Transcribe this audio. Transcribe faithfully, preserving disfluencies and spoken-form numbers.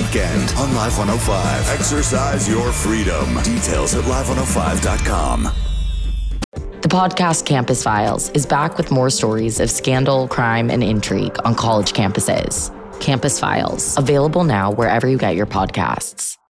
weekend on Live one oh five. Exercise your freedom. Details at live one oh five dot com. The podcast Campus Files is back with more stories of scandal, crime, and intrigue on college campuses. Campus Files, available now wherever you get your podcasts.